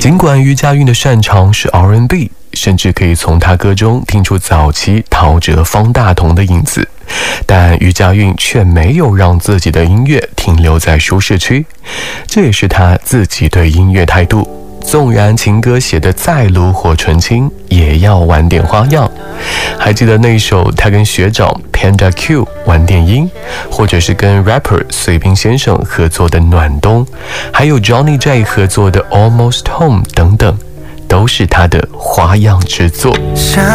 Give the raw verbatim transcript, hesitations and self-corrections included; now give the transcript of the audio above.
尽管于佳韵的擅长是 R and B， 甚至可以从她歌中听出早期陶喆、方大同的影子，但于佳韵却没有让自己的音乐停留在舒适区，这也是她自己对音乐态度。纵然情歌写得再炉火纯青，也要玩点花样。还记得那首他跟学长 Panda Q 玩电音，或者是跟 rapper 碎冰先生合作的暖冬，还有 Johnny J 合作的 Almost Home 等等，都是他的花样之作。 想